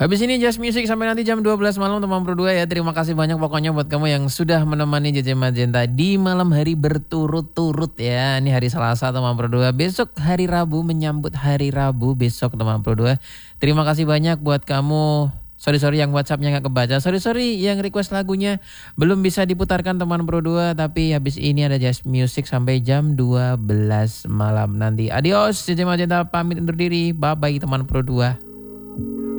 Habis ini Just Music sampai nanti jam 12 malam teman Pro 2 ya. Terima kasih banyak pokoknya buat kamu yang sudah menemani JJ Magenta di malam hari berturut-turut ya. Ini hari Selasa teman Pro 2. Besok hari Rabu menyambut hari Rabu besok teman Pro 2. Terima kasih banyak buat kamu. Sorry yang WhatsAppnya gak kebaca. Sorry yang request lagunya belum bisa diputarkan teman Pro 2. Tapi habis ini ada Just Music sampai jam 12 malam nanti. Adios JJ Magenta pamit undur diri. Bye bye teman Pro 2.